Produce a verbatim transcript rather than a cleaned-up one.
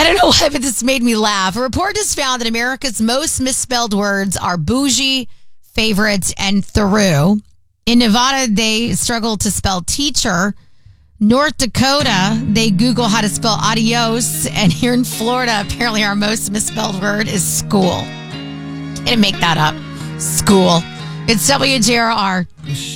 I don't know why, but this made me laugh. A report has found that America's most misspelled words are bougie, favorite, and through. In Nevada, they struggle to spell teacher. North Dakota, they Google how to spell adios. And here in Florida, apparently our most misspelled word is school. Didn't make that up. School. It's W J R R.